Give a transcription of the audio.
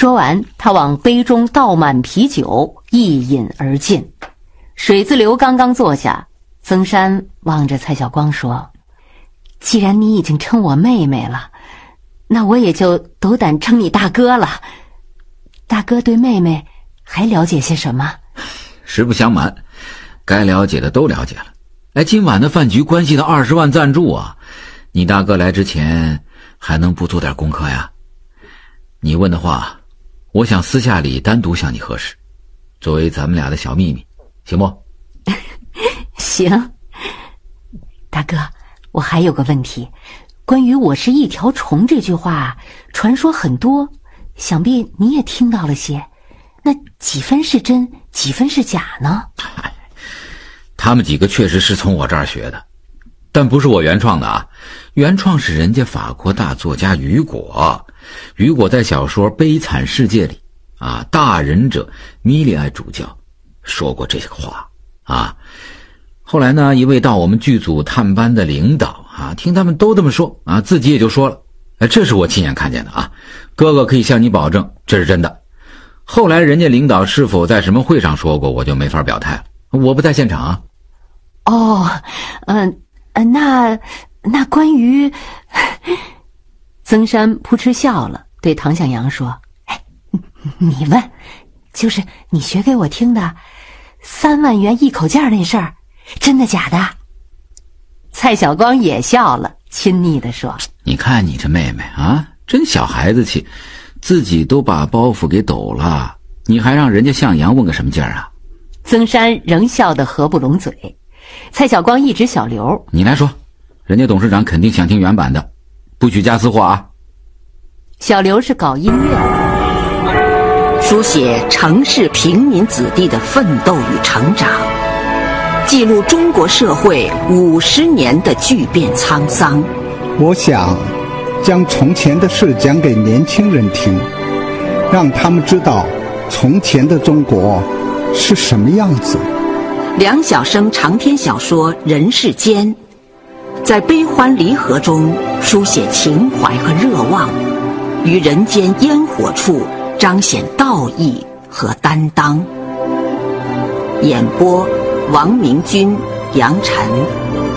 说完，他往杯中倒满啤酒，一饮而尽。水自流刚刚坐下，曾山望着蔡晓光说：“既然你已经称我妹妹了，那我也就斗胆称你大哥了。大哥对妹妹还了解些什么？” 实不相瞒，该了解的都了解了。今晚的饭局关系到20万赞助啊，你大哥来之前还能不做点功课呀？你问的话，我想私下里单独向你核实，作为咱们俩的小秘密，行不？ 行。大哥，我还有个问题，关于我是一条虫这句话，传说很多，想必你也听到了些，那几分是真，几分是假呢？ 他们几个确实是从我这儿学的，但不是我原创的啊，原创是人家法国大作家雨果。雨果在小说《悲惨世界》里啊，大忍者米利埃主教说过这个话啊。后来呢，一位到我们剧组探班的领导啊，听他们都这么说啊，自己也就说了，这是我亲眼看见的啊，哥哥可以向你保证这是真的。后来人家领导是否在什么会上说过，我就没法表态了，我不在现场啊。 那关于曾山扑哧笑了，对唐向阳说：“你问，就是你学给我听的3万元一口价那事儿，真的假的？”蔡晓光也笑了，亲昵地说：“ 你看你这妹妹啊，真小孩子气，自己都把包袱给抖了，你还让人家向阳问个什么劲儿啊？” 曾山仍笑得合不拢嘴。蔡晓光一指小刘：“ 你来说，人家董事长肯定想听原版的，不许加私货啊。” 小刘是搞音乐的， 书写城市平民子弟的奋斗与成长，记录中国社会50年的巨变沧桑。 我想将从前的事讲给年轻人听，让他们知道从前的中国是什么样子。 梁晓声长篇小说《人世间》，在悲欢离合中书写情怀和热望，于人间烟火处彰显道义和担当。演播：王明君、杨晨。